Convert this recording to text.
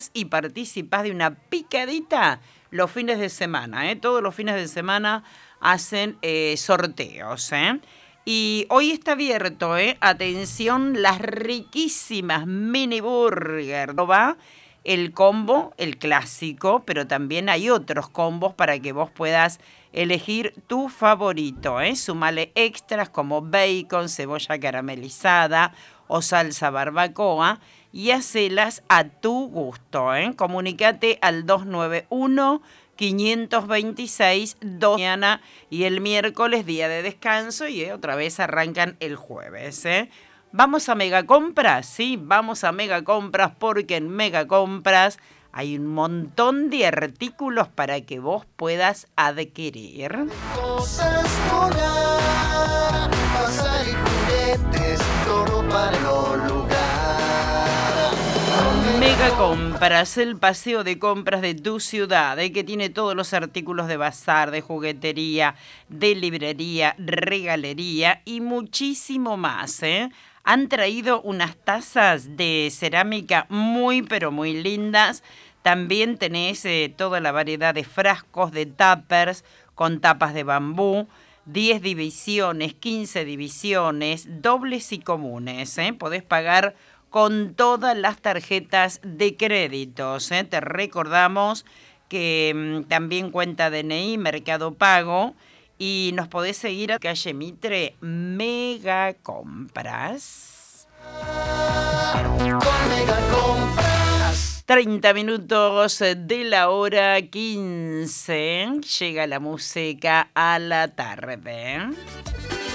y participás de una picadita los fines de semana, ¿eh? Todos los fines de semana hacen sorteos, ¿eh? Y hoy está abierto, ¿eh? Atención, las riquísimas mini burger. Va el combo, el clásico, pero también hay otros combos para que vos puedas elegir tu favorito, ¿eh? Sumale extras como bacon, cebolla caramelizada o salsa barbacoa y hacelas a tu gusto, ¿eh? Comunicate al 291 526 2 mañana y el miércoles día de descanso y otra vez arrancan el jueves, ¿eh? ¿Vamos a Megacompras? Sí, vamos a Megacompras porque en Megacompras hay un montón de artículos para que vos puedas adquirir. Cosas volar, pasar y juguetes, todo para el lugar. Megacompras, el paseo de compras de tu ciudad, que tiene todos los artículos de bazar, de juguetería, de librería, regalería y muchísimo más, ¿eh? Han traído unas tazas de cerámica muy pero muy lindas. También tenés toda la variedad de frascos, de tuppers con tapas de bambú, 10 divisiones, 15 divisiones, dobles y comunes, ¿eh? Podés pagar con todas las tarjetas de créditos, ¿eh? Te recordamos que también cuenta DNI, Mercado Pago, y nos podés seguir a calle Mitre, Megacompras. Con Megacompras. 30 minutos de la hora 15, llega la música a la tarde.